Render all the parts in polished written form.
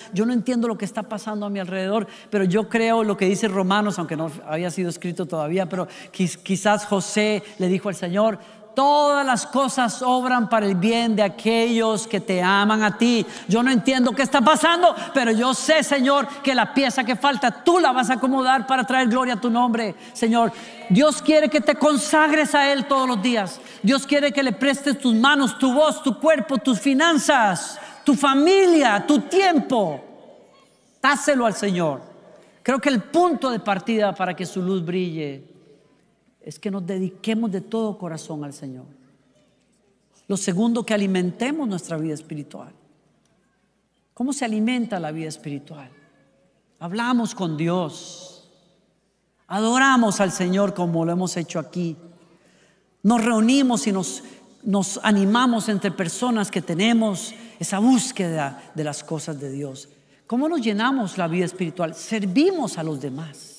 yo no entiendo lo que está pasando a mi alrededor, pero yo creo lo que dice Romanos, aunque no había sido escrito todavía, pero quizás José le dijo al Señor: todas las cosas obran para el bien de aquellos que te aman a ti. Yo no entiendo qué está pasando, pero yo sé, Señor, que la pieza que falta tú la vas a acomodar para traer gloria a tu nombre, Señor. Dios quiere que te consagres a Él todos los días. Dios quiere que le prestes tus manos, tu voz, tu cuerpo, tus finanzas, tu familia, tu tiempo. Dáselo al Señor. Creo que el punto de partida para que su luz brille es que nos dediquemos de todo corazón al Señor. Lo segundo, que alimentemos nuestra vida espiritual. ¿Cómo se alimenta la vida espiritual? Hablamos con Dios, adoramos al Señor como lo hemos hecho aquí, nos reunimos y nos animamos entre personas que tenemos esa búsqueda de las cosas de Dios. ¿Cómo nos llenamos la vida espiritual? Servimos a los demás.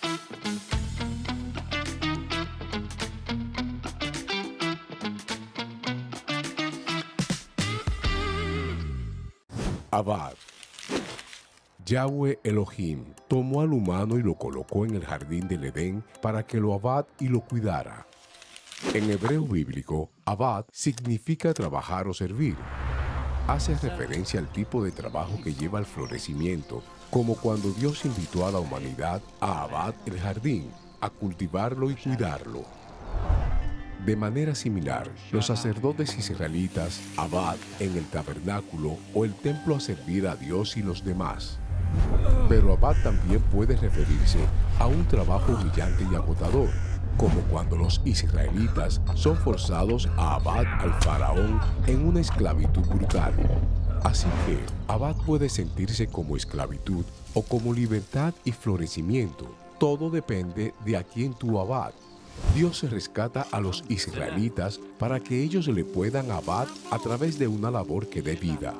Abad. Yahweh Elohim tomó al humano y lo colocó en el jardín del Edén para que lo abad y lo cuidara. En hebreo bíblico, abad significa trabajar o servir. Hace referencia al tipo de trabajo que lleva al florecimiento, como cuando Dios invitó a la humanidad a abad el jardín, a cultivarlo y cuidarlo. De manera similar, los sacerdotes israelitas abad en el tabernáculo o el templo a servir a Dios y los demás. Pero abad también puede referirse a un trabajo humillante y agotador, como cuando los israelitas son forzados a abad al faraón en una esclavitud brutal. Así que abad puede sentirse como esclavitud o como libertad y florecimiento. Todo depende de a quién tú abad. Dios rescata a los israelitas para que ellos le puedan abad a través de una labor que dé vida.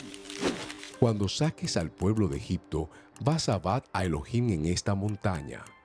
Cuando saques al pueblo de Egipto, vas a abad a Elohim en esta montaña.